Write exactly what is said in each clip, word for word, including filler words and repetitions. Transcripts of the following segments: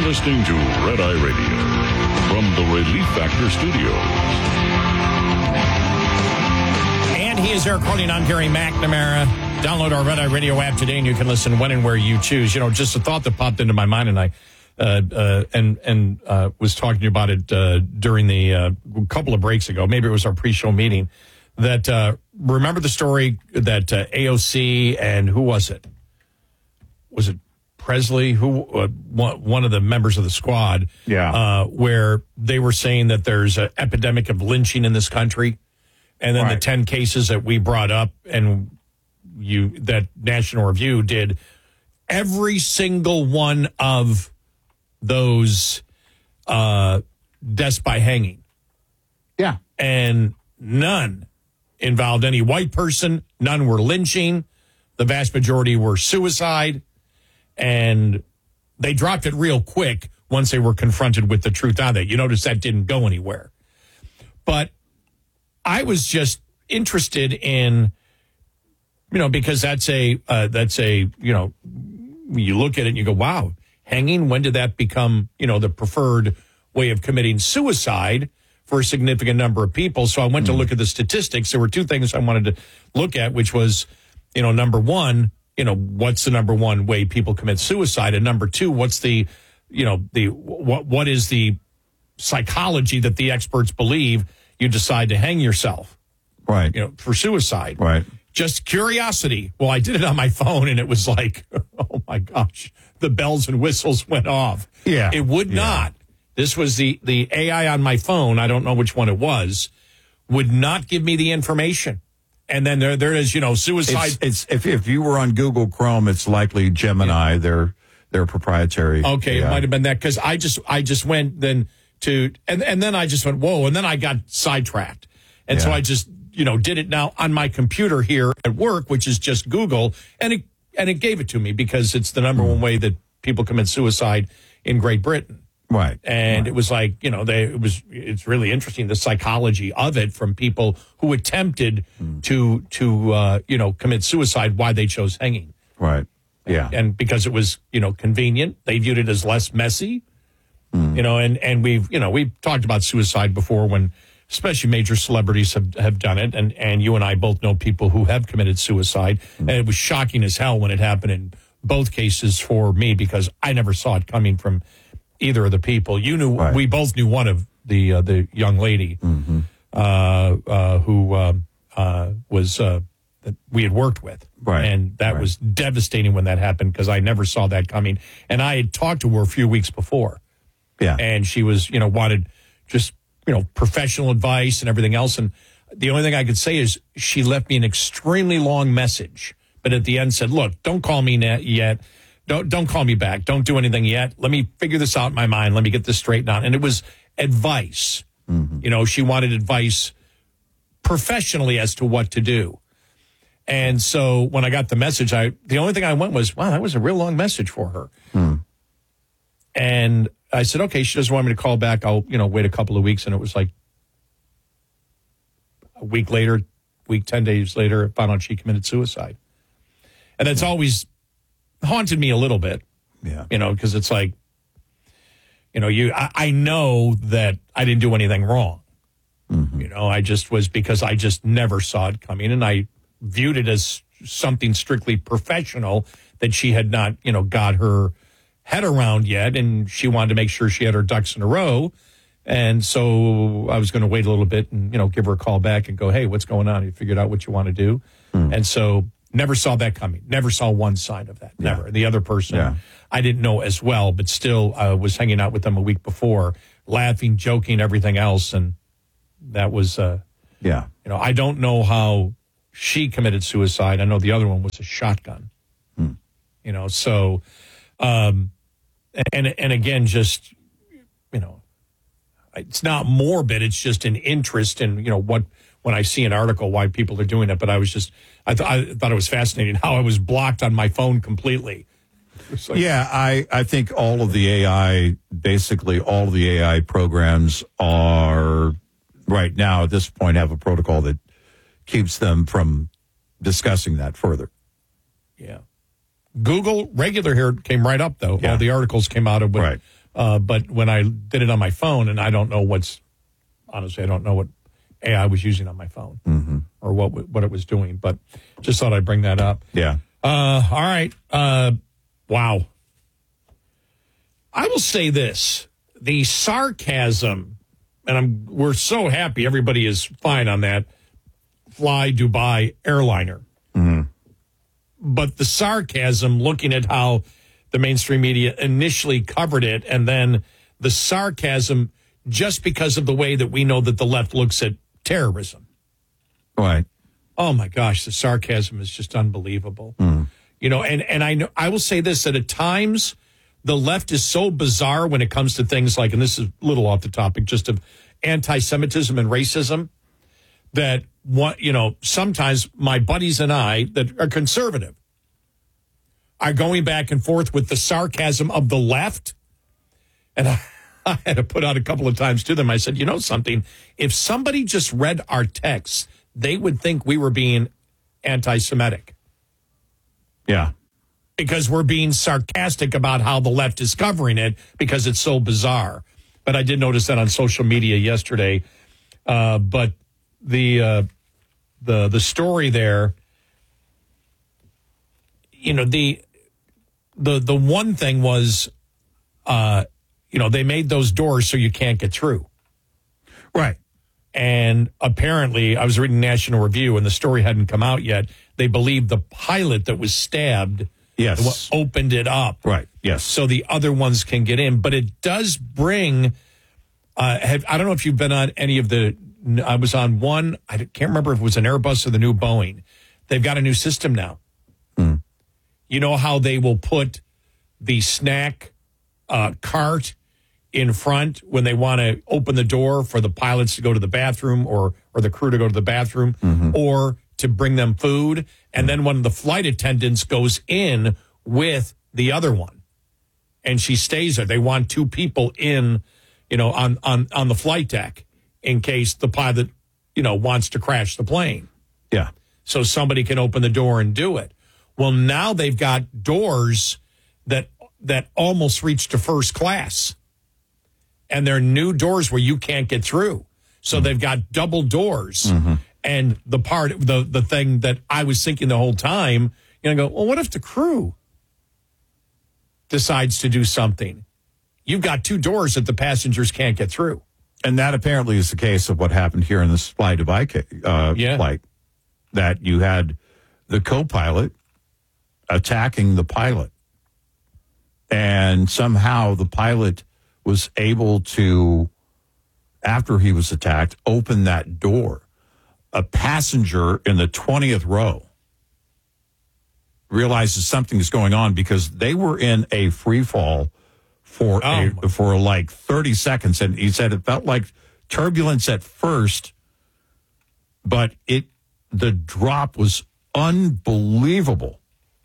You're listening to Red Eye Radio from the Relief Factor Studios. And he is Eric Cronin. I'm Gary McNamara. Download our Red Eye Radio app today, and you can listen when and where you choose. You know, just a thought that popped into my mind, and I uh, uh, and and uh, was talking to you about it uh, during the uh, couple of breaks ago. Maybe it was our pre-show meeting. That uh, remember the story that uh, A O C and who was it? Was it Presley? Who uh, one, one of the members of the squad? Yeah, uh, where they were saying that there's an epidemic of lynching in this country, and then right. the ten cases that we brought up and. You that National Review did every single one of those uh, deaths by hanging. Yeah. And none involved any white person. None were lynching. The vast majority were suicide. And they dropped it real quick once they were confronted with the truth on that. You notice that didn't go anywhere. But I was just interested in... You know, because that's a, uh, that's a, you know, you look at it and you go, wow, hanging, when did that become, you know, the preferred way of committing suicide for a significant number of people? So I went mm-hmm. to look at the statistics. There were two things I wanted to look at, which was, you know, number one, you know, what's the number one way people commit suicide? And number two, what's the, you know, the, what, what is the psychology that the experts believe you decide to hang yourself? Right. You know, for suicide. Right. Just curiosity. Well, I did it on my phone, and it was like, oh, my gosh, the bells and whistles went off. Yeah. It would yeah. not. This was the, the A I on my phone. I don't know which one it was, would not give me the information. And then there, there is, you know, suicide. It's, it's if, if you were on Google Chrome, it's likely Gemini, yeah. their, their proprietary. Okay, A I. It might have been that, because I just, I just went then to, and, and then I just went, whoa, and then I got sidetracked. And yeah. so I just, you know, did it now on my computer here at work, which is just Google, and it and it gave it to me because it's the number mm. one way that people commit suicide in Great Britain. Right. And right. it was like, you know, they it was it's really interesting, the psychology of it from people who attempted mm. to to uh, you know, commit suicide, why they chose hanging. Right. Yeah. And, and because it was, you know, convenient, they viewed it as less messy. Mm. You know, and and we've, you know, we've talked about suicide before when especially major celebrities have, have done it. And, and you and I both know people who have committed suicide. Mm-hmm. And it was shocking as hell when it happened in both cases for me, because I never saw it coming from either of the people. You knew, right. we both knew one of the, uh, the young lady, mm-hmm. uh, uh, who, uh, uh, was, uh, that we had worked with. Right. And that right. was devastating when that happened, because I never saw that coming. And I had talked to her a few weeks before. Yeah. And she was, you know, wanted just, you know, professional advice and everything else. And the only thing I could say is she left me an extremely long message, but at the end said, look, don't call me yet. Don't, don't call me back. Don't do anything yet. Let me figure this out in my mind. Let me get this straightened out. And it was advice. Mm-hmm. You know, she wanted advice professionally as to what to do. And so when I got the message, I, the only thing I went was, wow, that was a real long message for her. Mm. And I said, okay, she doesn't want me to call back. I'll, you know, wait a couple of weeks. And it was like a week later, week, ten days later, I found out she committed suicide. And it's always haunted me a little bit. Yeah. You know, because it's like, you know, you, I, I know that I didn't do anything wrong. Mm-hmm. You know, I just was, because I just never saw it coming. And I viewed it as something strictly professional that she had not, you know, got her head around yet, and she wanted to make sure she had her ducks in a row. And so I was going to wait a little bit and, you know, give her a call back and go, hey, what's going on? You figured out what you want to do. Mm. And so never saw that coming. Never saw one side of that. Never. Yeah. The other person, yeah. I didn't know as well, but still uh, was hanging out with them a week before, laughing, joking, everything else. And that was, uh, yeah. you know, I don't know how she committed suicide. I know the other one was a shotgun. Mm. You know, so... Um, and, and again, just, you know, it's not morbid. It's just an interest in, you know, what, when I see an article, why people are doing it. But I was just, I, th- I thought it was fascinating how I was blocked on my phone completely. Like, yeah, I, I think all of the A I, basically all of the A I programs are right now at this point have a protocol that keeps them from discussing that further. Yeah. Google regular here came right up, though. Yeah. All the articles came out of what, right. Uh, but when I did it on my phone, and I don't know what's, honestly, I don't know what A I was using on my phone Mm-hmm. or what what it was doing, but just thought I'd bring that up. Yeah. Uh, all right. Uh, wow. I will say this. The sarcasm, and I'm we're so happy everybody is fine on that Fly Dubai airliner. Mm-hmm. But the sarcasm, looking at how the mainstream media initially covered it, and then the sarcasm just because of the way that we know that the left looks at terrorism. Right. Oh, my gosh, the sarcasm is just unbelievable. Mm. You know, and, and I know I will say this, that at times the left is so bizarre when it comes to things like, and this is a little off the topic, just of anti-Semitism and racism, that, what you know, sometimes my buddies and I that are conservative are going back and forth with the sarcasm of the left. And I, I had to put out a couple of times to them. I said, you know something, if somebody just read our texts, they would think we were being anti-Semitic. Yeah. Because we're being sarcastic about how the left is covering it because it's so bizarre. But I did notice that on social media yesterday. Uh, but the uh, the the story there, you know, the the the one thing was, uh, you know, they made those doors so you can't get through. Right. And apparently, I was reading National Review, and the story hadn't come out yet. They believe the pilot that was stabbed Yes. opened it up. Right. Yes. So the other ones can get in. But it does bring, uh, have, I don't know if you've been on any of the, I was on one, I can't remember if it was an Airbus or the new Boeing. They've got a new system now. Mm. You know how they will put the snack uh, cart in front when they want to open the door for the pilots to go to the bathroom or or the crew to go to the bathroom, mm-hmm. or to bring them food. And then one of the flight attendants goes in with the other one and she stays there. They want two people in, you know, on, on, on the flight deck in case the pilot, you know, wants to crash the plane. Yeah. So somebody can open the door and do it. Well, now they've got doors that that almost reach to first class. And they're new doors where you can't get through. So mm-hmm. they've got double doors. Mm-hmm. And the part, the the thing that I was thinking the whole time, you know, go, well, what if the crew decides to do something? You've got two doors that the passengers can't get through. And that apparently is the case of what happened here in this Fly Dubai uh, yeah. flight, that you had the co-pilot attacking the pilot. And somehow the pilot was able to, after he was attacked, open that door. A passenger in the twentieth row realizes something is going on because they were in a free fall for oh a, for like thirty seconds. And he said it felt like turbulence at first, but it the drop was unbelievable.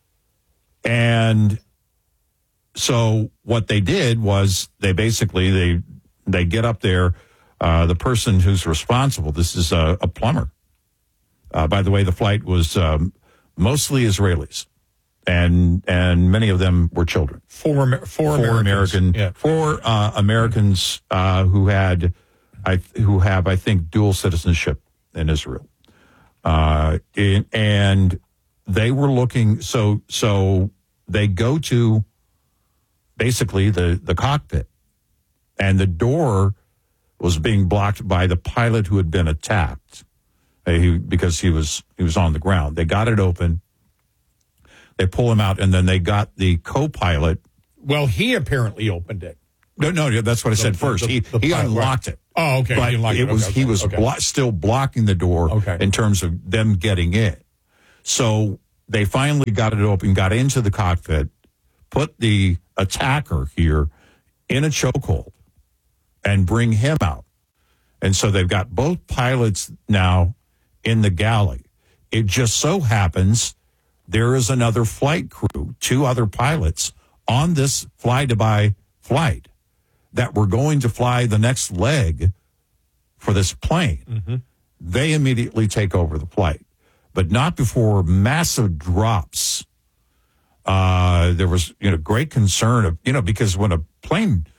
And so what they did was they basically, they they get up there, uh, the person who's responsible, this is a, a plumber. Uh, by the way, the flight was um, mostly Israelis, and and many of them were children. Four, four, four Americans. American, yeah. four uh, Americans uh, who had, I who have I think dual citizenship in Israel, uh, in, and they were looking. So so they go to basically the the cockpit, and the door was being blocked by the pilot who had been attacked. He, because he was he was on the ground. They got it open. They pull him out, and then they got the co-pilot. Well, he apparently opened it. No, no, that's what I said the, first. The, he the he pilot, unlocked right. it. Oh, okay. But he, unlocked it it. was okay, he okay, was okay. blo- still blocking the door okay. in terms of them getting in. So they finally got it open, got into the cockpit, put the attacker here in a chokehold, and bring him out. And so they've got both pilots now in the galley. It just so happens there is another flight crew, two other pilots on this Fly Dubai flight that were going to fly the next leg for this plane. Mm-hmm. They immediately take over the flight, but not before massive drops. Uh, there was, you know, great concern of, you know, because when a plane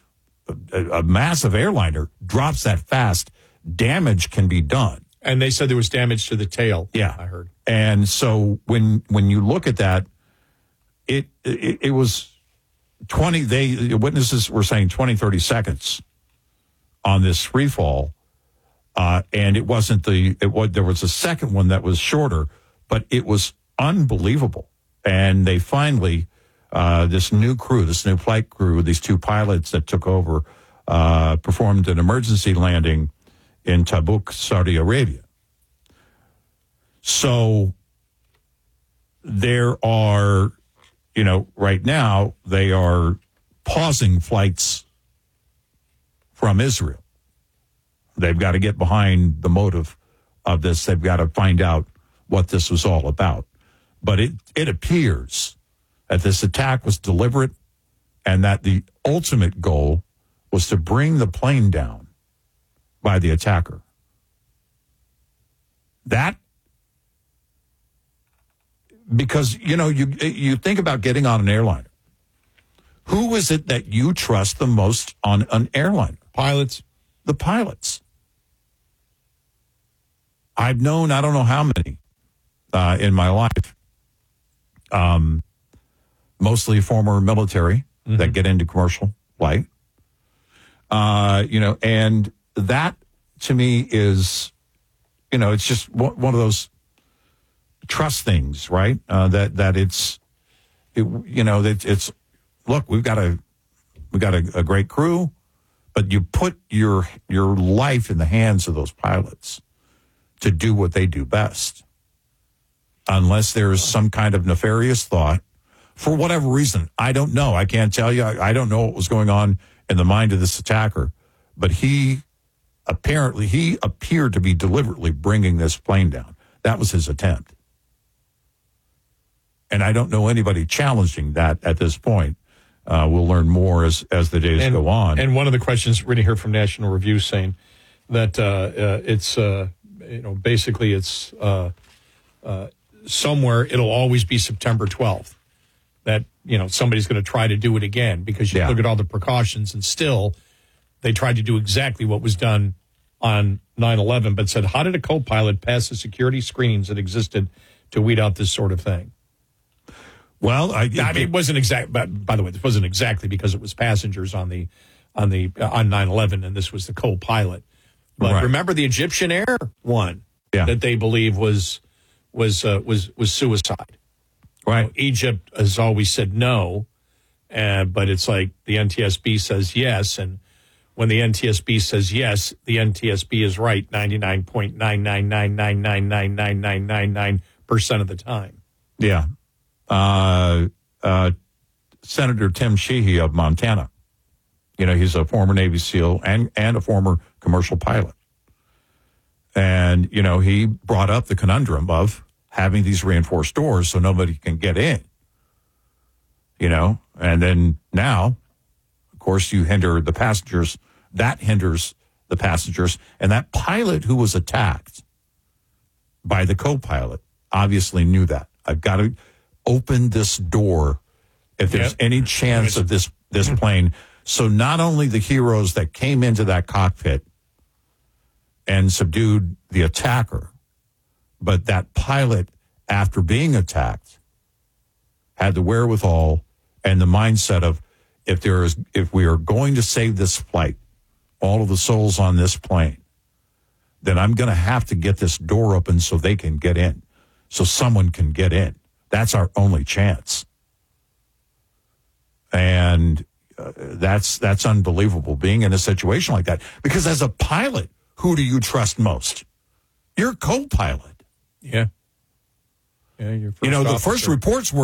a, a massive airliner drops that fast, damage can be done. And they said there was damage to the tail. Yeah, I heard. And so when when you look at that, it it, it was twenty. They witnesses were saying twenty, thirty seconds on this free fall, uh, and it wasn't the. It was there was a second one that was shorter, but it was unbelievable. And they finally, uh, this new crew, this new flight crew, these two pilots that took over, uh, performed an emergency landing in Tabuk, Saudi Arabia. So there are, you know, right now they are pausing flights from Israel. They've got to get behind the motive of this. They've got to find out what this was all about. But it, it appears that this attack was deliberate and that the ultimate goal was to bring the plane down by the attacker. That, because, you know, you you think about getting on an airliner. Who is it that you trust the most on an airliner? Pilots. The pilots. I've known, I don't know how many uh, in my life, um, mostly former military mm-hmm. that get into commercial flight. Uh, you know, and that to me is, you know, it's just one of those trust things, right? Uh, that that it's, it, you know, that it's, look, we've got a we got a, a great crew, but you put your your life in the hands of those pilots to do what they do best, unless there's some kind of nefarious thought for whatever reason. I don't know. I can't tell you. I, I don't know what was going on in the mind of this attacker, but he apparently he appeared to be deliberately bringing this plane down. That was his attempt. And I don't know anybody challenging that at this point. Uh, we'll learn more as, as the days and, go on. And one of the questions really here from National Review saying that uh, uh, it's, uh, you know, basically it's uh, uh, somewhere it'll always be September twelfth. That, you know, somebody's going to try to do it again because you yeah. look at all the precautions and still they tried to do exactly what was done on nine eleven, but said, how did a co-pilot pass the security screenings that existed to weed out this sort of thing? Well, I, I mean, it wasn't exact. But by the way, this wasn't exactly because it was passengers on the on the uh, on nine eleven, and this was the co-pilot. But right. remember the Egyptian Air one yeah. that they believe was was uh, was was suicide. Right. You know, Egypt has always said no, uh, but it's like the N T S B says yes, and when the N T S B says yes, the N T S B is right ninety-nine point nine nine nine nine nine nine nine nine nine nine percent of the time. Yeah. Uh, uh, Senator Tim Sheehy of Montana. You know, he's a former Navy SEAL and, and a former commercial pilot. And, you know, he brought up the conundrum of having these reinforced doors so nobody can get in. You know, and then now, of course, you hinder the passengers. That hinders the passengers. And that pilot who was attacked by the co-pilot obviously knew that. I've got to open this door if there's yep. any chance of this this plane. So not only the heroes that came into that cockpit and subdued the attacker, but that pilot, after being attacked, had the wherewithal and the mindset of, if there is, if we are going to save this flight, all of the souls on this plane, then I'm going to have to get this door open so they can get in, so someone can get in. That's our only chance. And uh, that's that's unbelievable, being in a situation like that. Because as a pilot, who do you trust most? Your co-pilot. Yeah. Yeah, your first You know, the officer. first reports were